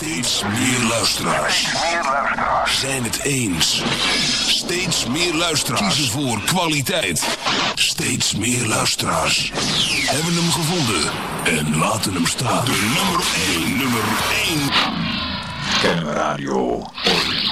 Steeds meer luisteraars zijn het eens. Steeds meer luisteraars kiezen voor kwaliteit. Steeds meer luisteraars hebben hem gevonden en laten hem staan. De nummer 1. Kennemer Radio.